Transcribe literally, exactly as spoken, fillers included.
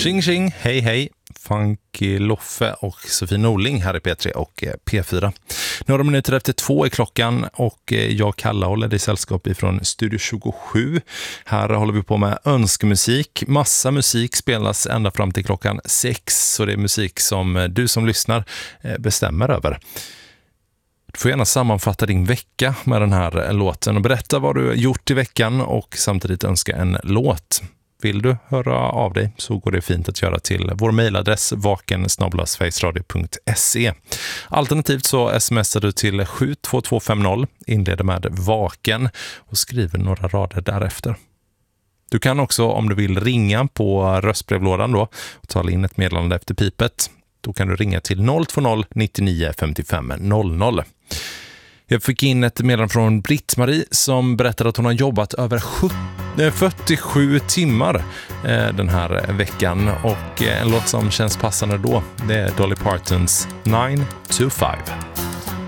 Tjing tjing, hej hej, Funky Loffe och Sofie Norling här i P tre och P fyra. Några minuter efter två är klockan och jag, Kalle, håller dig sällskap ifrån Studio tjugosju. Här håller vi på med önskemusik. Massa musik spelas ända fram till klockan sex, så det är musik som du som lyssnar bestämmer över. Du får gärna sammanfatta din vecka med den här låten och berätta vad du har gjort i veckan och samtidigt önska en låt. Vill du höra av dig så går det fint att göra till vår mejladress vaken snabel-a sverigesradio punkt se. Alternativt så smsar du till sju två två fem noll, inleder med vaken och skriver några rader därefter. Du kan också, om du vill, ringa på röstbrevlådan då och tala in ett meddelande efter pipet. Då kan du ringa till noll två noll nittionio femtiofem noll noll. Jag fick in ett meddelande från Britt-Marie som berättade att hon har jobbat över fyrtiosju timmar den här veckan, och en låt som känns passande då, det är Dolly Partons nine to five.